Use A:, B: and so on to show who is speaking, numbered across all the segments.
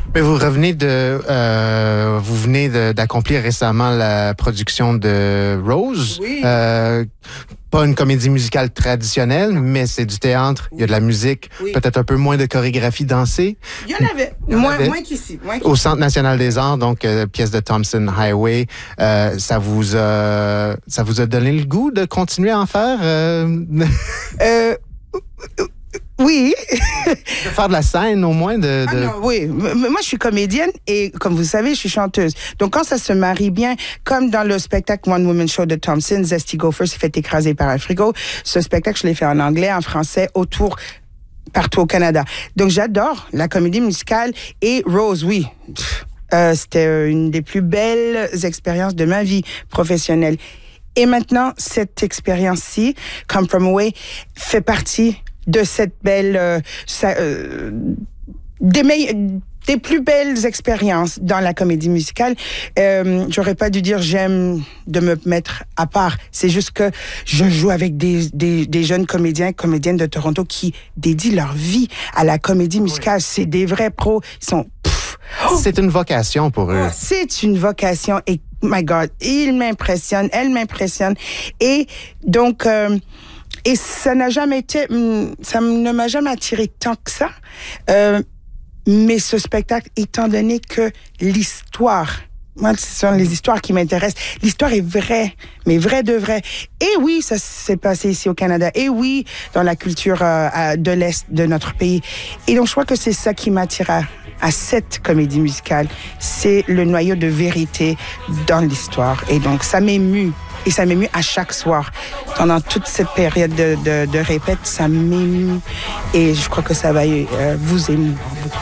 A: Mais vous venez d'accomplir récemment la production de Rose.
B: Oui.
A: Pas une comédie musicale traditionnelle, mais c'est du théâtre. Il y a de la musique, peut-être un peu moins de chorégraphie dansée.
B: Il y en avait, moins qu'ici.
A: Au Centre national des arts, donc pièce de Thompson Highway. Ça vous a donné le goût de continuer à en faire?
B: Oui.
A: De faire de la scène, au moins.
B: Non, oui. Moi, je suis comédienne et, comme vous savez, je suis chanteuse. Donc, quand ça se marie bien, comme dans le spectacle One Woman Show de Thompson, Zesty Gopher s'est fait écraser par un frigo. Ce spectacle, je l'ai fait en anglais, en français, partout au Canada. Donc, j'adore la comédie musicale et Rose, oui. C'était une des plus belles expériences de ma vie professionnelle. Et maintenant, cette expérience-ci, Come From Away, fait partie de cette belle, des plus belles expériences dans la comédie musicale. J'aurais pas dû dire j'aime de me mettre à part. C'est juste que je joue avec des jeunes comédiennes de Toronto qui dédient leur vie à la comédie musicale. C'est des vrais pros. Ils sont...
A: C'est une vocation pour eux.
B: C'est une vocation et, my God, ils m'impressionnent, elles m'impressionnent. Et donc... Et ça ne m'a jamais attiré tant que ça. Mais ce spectacle, étant donné que l'histoire, moi, ce sont les histoires qui m'intéressent. L'histoire est vraie, mais vraie de vrai. Et oui, ça s'est passé ici au Canada. Et oui, dans la culture de l'Est de notre pays. Et donc, je crois que c'est ça qui m'attire à cette comédie musicale. C'est le noyau de vérité dans l'histoire. Et donc, ça m'émue. Et ça m'émue à chaque soir. Pendant toute cette période de répète, ça m'émue. Et je crois que ça va vous émouvoir beaucoup.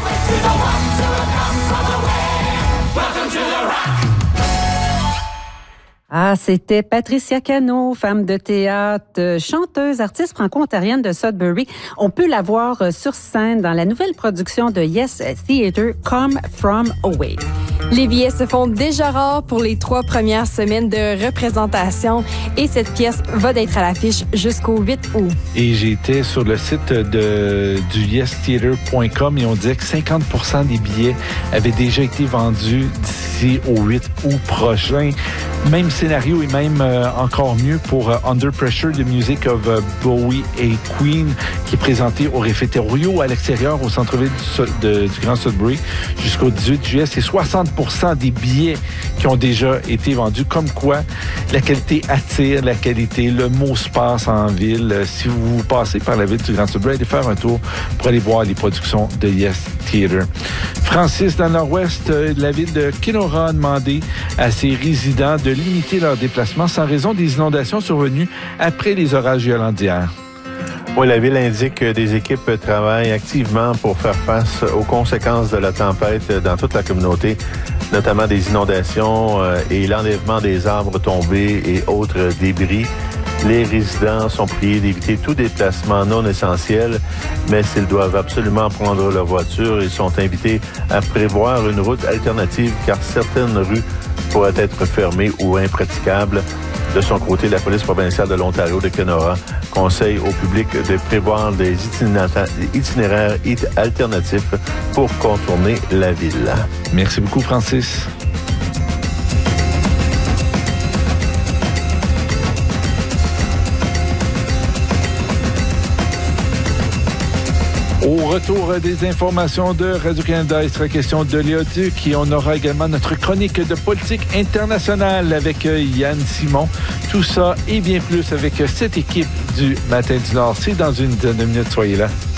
C: Ah, c'était Patricia Cano, femme de théâtre, chanteuse, artiste franco-ontarienne de Sudbury. On peut la voir sur scène dans la nouvelle production de Yes Theatre, Come From Away.
D: Les billets se font déjà rares pour les 3 premières semaines de représentation et cette pièce va d'être à l'affiche jusqu'au 8 août.
E: Et j'étais sur le site du yestheatre.com et on disait que 50% des billets avaient déjà été vendus d'ici au 8 août prochain. Même scénario et même encore mieux pour Under Pressure, The Music of Bowie et Queen, qui est présenté au Réfectorio à l'extérieur au centre-ville du Grand Sudbury jusqu'au 18 juillet. C'est 60% des billets qui ont déjà été vendus. Comme quoi, la qualité attire la qualité. Le mot se passe en ville. Si vous passez par la ville du Grand Sudbury, allez faire un tour pour aller voir les productions de Yes Theatre. Francis, dans le nord-ouest de la ville de Kenora, a demandé à ses résidents de limiter leurs déplacements sans raison des inondations survenues après les orages violents d'hier.
F: Oui, la Ville indique que des équipes travaillent activement pour faire face aux conséquences de la tempête dans toute la communauté, notamment des inondations et l'enlèvement des arbres tombés et autres débris. Les résidents sont priés d'éviter tout déplacement non essentiel, mais s'ils doivent absolument prendre leur voiture, ils sont invités à prévoir une route alternative car certaines rues pourraient être fermées ou impraticables. De son côté, la police provinciale de l'Ontario de Kenora conseille au public de prévoir des itinéraires alternatifs pour contourner la ville.
E: Merci beaucoup, Francis. Au retour des informations de Radio-Canada, il sera question de Léoduc et on aura également notre chronique de politique internationale avec Yann Simon. Tout ça et bien plus avec cette équipe du Matin du Nord. C'est dans une dizaine de minutes. Soyez là.